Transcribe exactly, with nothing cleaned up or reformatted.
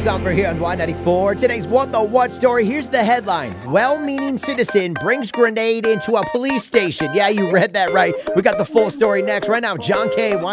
Summer here on Y ninety-four. Today's What the What story. Here's the headline. Well-meaning citizen brings grenade into a police station. Yeah, you read that right. We got the full story next. Right now, John K.